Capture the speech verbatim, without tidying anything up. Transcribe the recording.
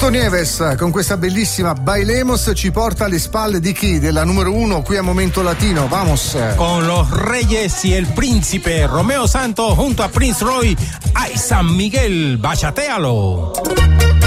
Bruto Nieves con questa bellissima Bailemos ci porta alle spalle di chi? Della numero uno qui a Momento Latino. Vamos. Con los Reyes y el Príncipe, Romeo Santos junto a Prince Roy. Ay, San Miguel, bachatealo.